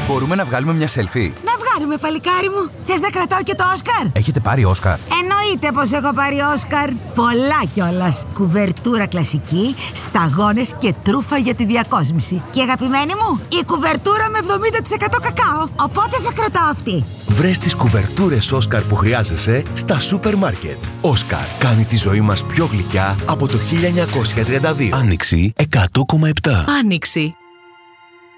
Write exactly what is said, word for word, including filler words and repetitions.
Μπορούμε να βγάλουμε μια selfie? Να βγάλουμε, παλικάρι μου. Θες να κρατάω και το Όσκαρ? Έχετε πάρει Όσκαρ? Εννοείται πως έχω πάρει Όσκαρ. Πολλά κιόλας. Κουβερτούρα κλασική, σταγόνες και τρούφα για τη διακόσμηση. Και αγαπημένη μου, η κουβερτούρα με εβδομήντα τοις εκατό κακάο. Οπότε θα κρατάω αυτή. Βρες τις κουβερτούρες Όσκαρ που χρειάζεσαι στα σούπερ μάρκετ. Όσκαρ κάνει τη ζωή μας πιο γλυκιά από το χίλια εννιακόσια τριάντα δύο. Άνοιξη εκατό κόμμα επτά. Άνοιξη.